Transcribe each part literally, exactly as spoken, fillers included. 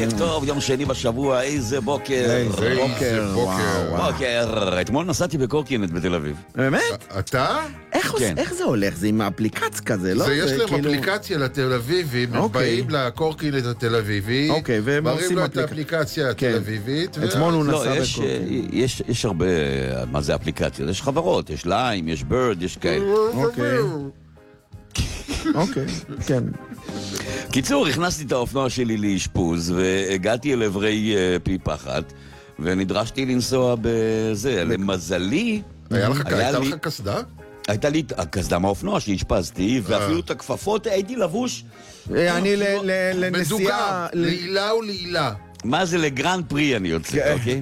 בוקר טוב, יום שני בשבוע, איזה בוקר. איזה בוקר, בוקר. בוקר. אתמול נסעתי בקורקינט בתל אביב. באמת? אתה? איך כן. איך זה הולך? זה עם האפליקציה כזה, לא? זה יש להם כאילו- אפליקציה לתל אביבים, הם אוקיי. באים לקורקינט התל אביבי, אוקיי, והם מראים עושים לו את אפליק- האפליקציה כן. התל אביבית, אתמול הוא לא, נסע יש, בקורקינט. יש, יש הרבה, מה זה אפליקציות? יש חברות, יש ליים, יש בירד, יש כאלה. אוקיי. אוקיי, כן. קיצור, הכנסתי את האופנוע שלי לאשפוז, והגעתי אל עברי אה, פי פחת, ונדרשתי לנסוע בזה. למזלי, היה לך, היה הייתה לי- לך קסדה? הייתה לי הקסדה מהאופנוע שהשפזתי, ואפילו את הכפפות הייתי לבוש. אה, אני ל- ל- מדוגר, לנסיעה... ל- לעילה ולעילה. מה זה לגרנד פרי אני יוצא, אוקיי?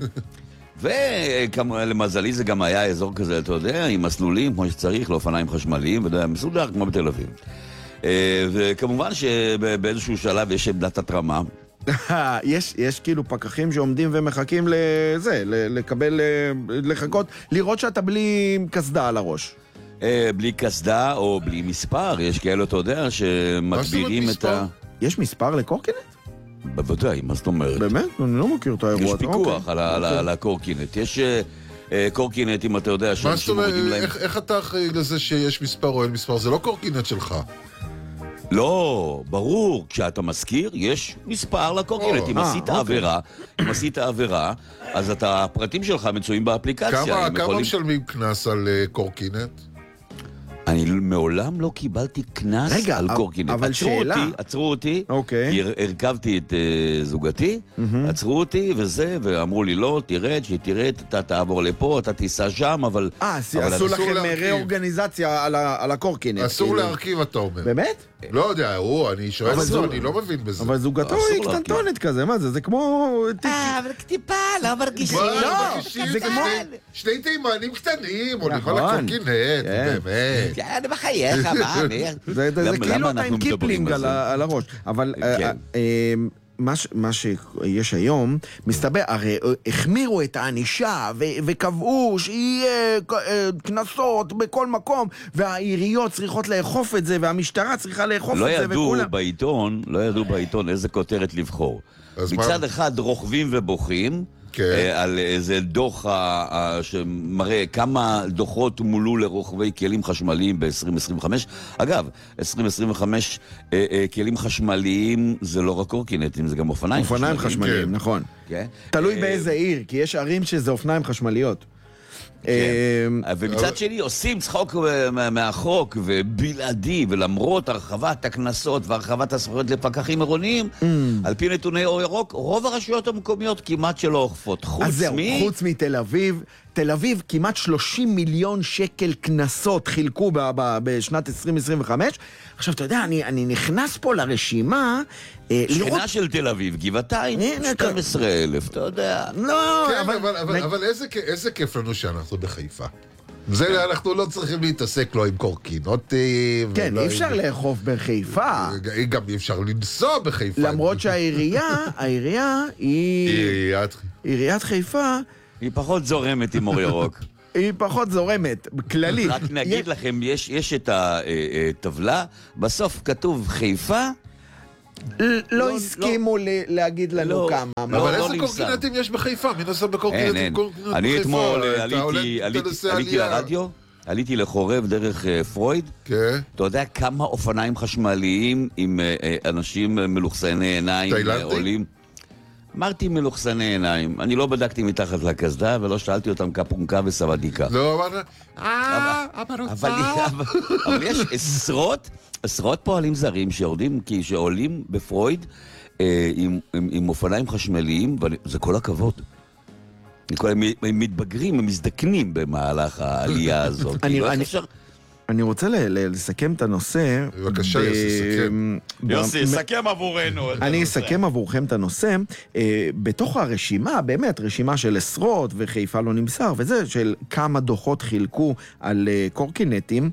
ולמזלי זה גם היה אזור כזה, אתה יודע, עם מסלולים כמו שצריך, לאופניים חשמליים, ואתה יודע, מסודר כמו בתל אביב. אה, וכמובן שבאיזשהו שלב יש עמדת התרמה. יש, יש כאילו פקחים שעומדים ומחכים לזה, ל- לקבל, אה, לחכות, לראות שאתה בלי קסדה על הראש. אה, בלי קסדה או בלי מספר, יש כאלה, אתה יודע, שמגבירים את מספר? ה... יש מספר לקורקינט? בוודאי, מה זאת אומרת? באמת? אני לא מכיר את האירוע. יש פיקוח אוקיי. על ה- על ה- על הקורקינט. יש אה, אה, קורקינטים, אתה יודע, מה זאת אומרת, שמורידים להם... איך- איך אתה אחראי לזה שיש מספר או אין מספר? זה לא קורקינט שלך. לא, ברור, כשאתה מזכיר, יש מספר לקורקינט. או, אם אה, עשית אוקיי. עבירה, אם עשית עבירה, אז אתה, הפרטים שלך מצויים באפליקציה. כמה הם כמה יכולים- משלמים קנס על אה, קורקינט? אני מעולם לא קיבלתי קנס רגע, על אבל- קורקינט. אבל עצרו שאלה. אותי, עצרו אותי, אוקיי. כי הר- הרכבתי את uh, זוגתי, עצרו אותי וזה, ואמרו לי לא, תרד, שתרד, אתה תעבור לפה, אתה תיסע שם, אבל... אה, אז אבל עשו אני- אסור לכם להרכיב. ראורגניזציה על ה- על הקורקינט. אסור כאילו. להרכיב, אתה אומר. באמת? לא יודע, הוא, אני שואל אבל אותו, זו- אני לא מבין בזה. אבל זוגתו אסור היא להרכיב. קטנטונת כזה, מה זה? זה כמו... אה, אבל טיפה, לא מרגישים. מה, לא, מרגישים זה שני- כמו- שני תימנים קטנים, עולים על נכון. הקורקינט, כן. באמת. אני בחייך, מה, מי? זה, זה, זה למה- כאילו למה אתה אנחנו עם מדברים קיפלינג על על, זה? ה- על הראש. אבל כן. אה, אה, מה, ש- מה שיש היום, מסתבר, הרי אה, החמירו את הענישה ו- וקבעו שיהיה אה, קנסות בכל מקום, והעיריות צריכות לאכוף את זה, והמשטרה צריכה לאכוף לא את זה, ידעו וכולם... בעיתון, לא ידעו בעיתון איזה כותרת לבחור. אז מה? מצד אחד רוכבים ובוכים, כן. אה, על איזה דוח ה- ה- שמראה כמה דוחות מולו לרוכבי כלים חשמליים ב-עשרים עשרים וחמש. אגב, עשרים עשרים וחמש אה, אה, כלים חשמליים זה לא רק קורקינטים, זה גם אופניים אופניים חשמליים. חשמליים, כן. נכון. כן. תלוי אה, באיזה עיר, כי יש ערים שזה אופניים חשמליות. כן. אה, ומצד שני עושים צחוק אה, מהחוק ובלעדי, ולמרות הרחבת הקנסות והרחבת הזכויות לפקחים עירוניים, על פי נתוני אור ירוק, רוב הרשויות המקומיות כמעט שלא אוכפות. חוץ אז זהו, מ... חוץ מתל אביב, תל אביב כמעט שלושים מיליון שקל קנסות חילקו ב- ב- בשנת עשרים עשרים וחמש. עכשיו, אתה יודע, אני, אני נכנס פה לרשימה, אה, לראות... שכנה של תל אביב, גבעתיים, הנה, שנים עשר אלף, אתה יודע. לא, כן, אבל... אבל- אבל- אבל איזה כ- איזה כיף לנו שאנחנו בחיפה. זה אנחנו לא צריכים להתעסק לא עם קורקינוטים. כן, ולא אי עם- אפשר לאכוף בחיפה. גם אי אפשר לנסוע בחיפה. למרות שהעירייה, העירייה היא... עיריית- עיריית חיפה היא פחות זורמת עם אור ירוק. היא פחות זורמת, כללית. רק נגיד לכם, יש, יש את הטבלה, בסוף כתוב חיפה, לא לא- הסכימו ל- להגיד לנו לא. כמה. לא, אבל לא איזה נמסר. קורקינטים יש בחיפה? מי נוסע אין, בקורקינטים? אין. קורקינט אני בחיפה? אתמול אתה עליתי, עולה- אתה עליתי, נוסע עליתי עלייה. לרדיו, עליתי לחורב דרך אה, פרויד. כן. אתה יודע כמה אופניים חשמליים עם אה, אה, אנשים מלוכסני עיניים אה, תאילנדים? עולים? אמרתי מלוכסני עיניים. אני לא בדקתי מתחת לקסדה ולא שאלתי אותם קפונקה וסבדיקה. לא, אמרת, אה, אבל אבל, רוצה. אבל, אבל יש עשרות, עשרות פועלים זרים שיורדים, כי שעולים בפרויד אה, עם, עם, עם אופניים חשמליים, וזה כל הכבוד. כל- הם, הם מתבגרים, הם מזדקנים במהלך העלייה הזאת. אני- כאילו, איך אני- אפשר... אני רוצה ל- ל- לסכם את הנושא. בבקשה, ב- יוסי, סכם. ב- יוסי, סכם עבורנו. את אני הנושא. אסכם עבורכם את הנושא. אה, בתוך הרשימה, באמת, רשימה של עשרות, וחיפה לא נמסר, וזה, של כמה דוחות חילקו על אה, קורקינטים,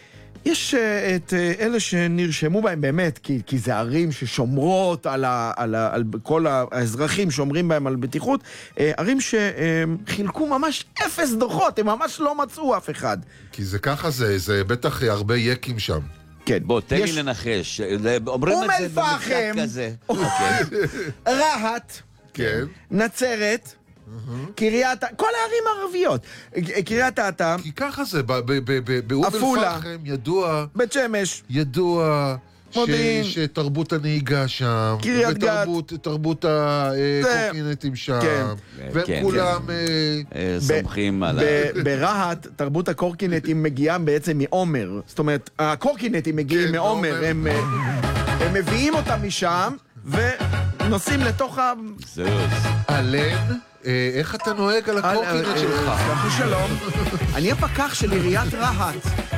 יש אה, את אה, אלה שנרשמו בהם באמת, כי, כי זה ערים ששומרות על, ה, על, ה, על כל האזרחים שומרים בהם על בטיחות, אה, ערים שחילקו ממש אפס דוחות, הם ממש לא מצאו אף אחד. כי זה ככה זה, זה בטח הרבה יקים שם. כן. בוא, תן יש- לי לנחש. אומרים אום את זה אל-פחם. במקלט כזה. אוקיי. רהט, כן. נצרת, קריית, כל הערים הערביות. קריית אתא, כי ככה זה, ב- ב- ב- ב- באום עפולה. אל-פחם ידוע, בית שמש, ידוע ש- מודיעין. שתרבות הנהיגה שם, קריית גת. ותרבות תרבות הקורקינטים שם, כן. והם כן, כולם... אה, אה, ב- סומכים על ה... ב- ברהט, תרבות הקורקינטים מגיעה בעצם מעומר. זאת אומרת, הקורקינטים מגיעים כן, מעומר, מעומר. הם אה, הם מביאים אותם משם, ונוסעים לתוך ה... זוז. אלן, אה, איך אתה נוהג על הקורקינט אה, שלך? אה, שלום. אני הפקח של עיריית רהט.